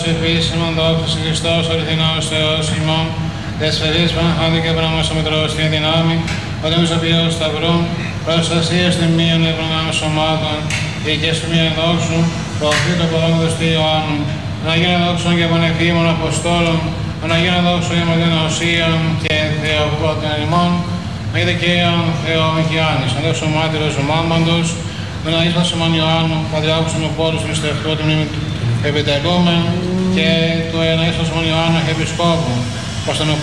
επίσημον δόξα Χριστός αληθινός Θεός ημών, δεσφαιρείς Παναχάντη και Παναμός Αμετρός την δυνάμει, ότι μες οποίος σταυρούν, προστασίες τιμίων ευνογάμων σωμάτων, οικές μίαν δόξου, προφή το ποδόκδος του Ιωάννου, Αναγίνα δόξων και πανεφήμων Αποστόλων, Αναγίνα δόξων και Μαγδενοσίων και Θεοπρότην ημών, Αγίδε και Ιωάνν Θεό Μικιάννης, να δόξω μάρτυρος ομάμαντος, με να εις Σιμών Ιωάννου, Πατριάρχους Ομοπόλους, μυστευτού τη μνήμη επιτελούμεν, και του Εναΐστος Σιμών Ιωάννου Επισκόπου,